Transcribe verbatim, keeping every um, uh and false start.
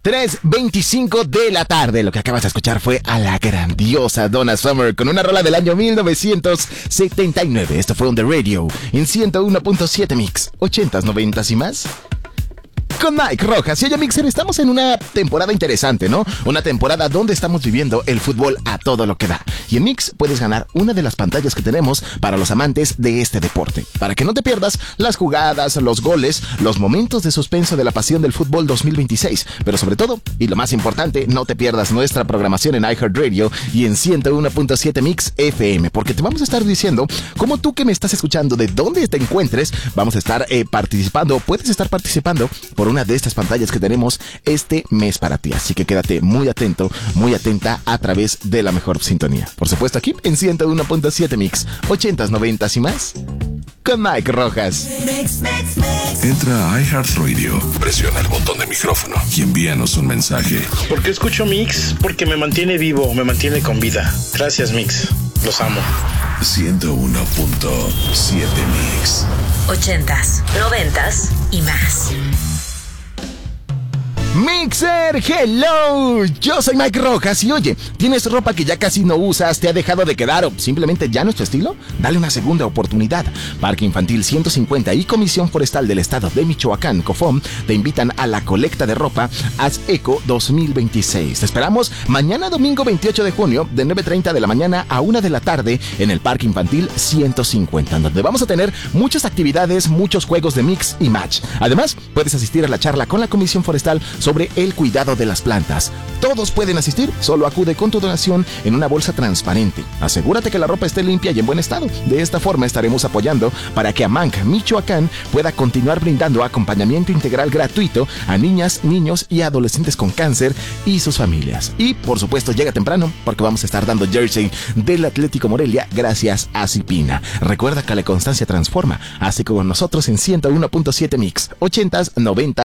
tres veinticinco de la tarde. Lo que acabas de escuchar fue a la grandiosa Donna Summer con una rola del año mil novecientos setenta y nueve. Esto fue On The Radio en ciento uno punto siete Mix, ochentas, noventas y más. Con Mike Rojas. Y oye, Mixer, estamos en una temporada interesante, ¿no? Una temporada donde estamos viviendo el fútbol a todo lo que da. Y en Mix puedes ganar una de las pantallas que tenemos para los amantes de este deporte. Para que no te pierdas las jugadas, los goles, los momentos de suspenso de la pasión del fútbol dos mil veintiséis. Pero sobre todo, y lo más importante, no te pierdas nuestra programación en iHeartRadio y en ciento uno punto siete Mix F M. Porque te vamos a estar diciendo cómo tú que me estás escuchando, de dónde te encuentres, vamos a estar eh, participando, puedes estar participando por una de estas pantallas que tenemos este mes para ti. Así que quédate muy atento, muy atenta a través de la mejor sintonía. Por supuesto aquí en ciento uno punto siete Mix, ochentas, noventas y más, con Mike Rojas. Entra a iHeartRadio, presiona el botón de micrófono y envíanos un mensaje. ¿Por qué escucho Mix? Porque me mantiene vivo, me mantiene con vida. Gracias, Mix. Los amo. ciento uno punto siete Mix. Ochentas, noventas y más. Mixer, hello, yo soy Mike Rojas y oye, ¿tienes ropa que ya casi no usas, te ha dejado de quedar o simplemente ya no es tu estilo? Dale una segunda oportunidad. Parque Infantil ciento cincuenta y Comisión Forestal del Estado de Michoacán, COFOM, te invitan a la colecta de ropa Haz Eco dos mil veintiséis. Te esperamos mañana domingo veintiocho de junio de nueve treinta de la mañana a una de la tarde en el Parque Infantil ciento cincuenta, donde vamos a tener muchas actividades, muchos juegos de mix y match. Además, puedes asistir a la charla con la Comisión Forestal sobre el cuidado de las plantas. Todos pueden asistir, solo acude con tu donación en una bolsa transparente. Asegúrate que la ropa esté limpia y en buen estado. De esta forma estaremos apoyando para que Amanc, Michoacán, pueda continuar brindando acompañamiento integral gratuito a niñas, niños y adolescentes con cáncer y sus familias. Y, por supuesto, llega temprano porque vamos a estar dando jersey del Atlético Morelia gracias a Cipina. Recuerda que la constancia transforma. Así que con nosotros en ciento uno punto siete Mix, ochentas, noventas